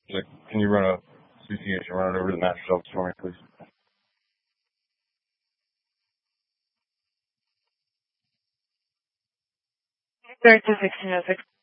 Like, can you run a CCH and run it over to the master shelves for me, please? 321606.